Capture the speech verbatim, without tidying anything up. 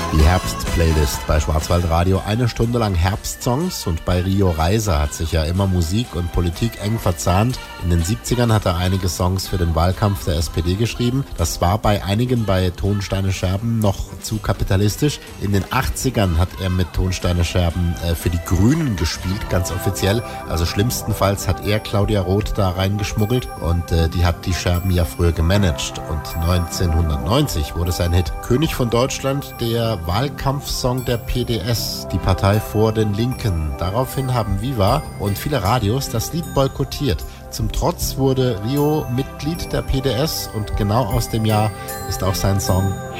Die Herbst-Playlist bei Schwarzwaldradio. Eine Stunde lang Herbstsongs, und bei Rio Reiser hat sich ja immer Musik und Politik eng verzahnt. In den siebzigern hat er einige Songs für den Wahlkampf der S P D geschrieben. Das war bei einigen bei Tonsteine Scherben noch zu kapitalistisch. In den achtzigern hat er mit Tonsteine Scherben äh, für die Grünen gespielt, ganz offiziell. Also schlimmstenfalls hat er Claudia Roth da reingeschmuggelt, und äh, die hat die Scherben ja früher gemanagt. Und neunzehnhundertneunzig wurde sein Hit König von Deutschland der Wahlkampfsong der P D S, die Partei vor den Linken. Daraufhin haben Viva und viele Radios das Lied boykottiert. Zum Trotz wurde Rio Mitglied der P D S, und genau aus dem Jahr ist auch sein Song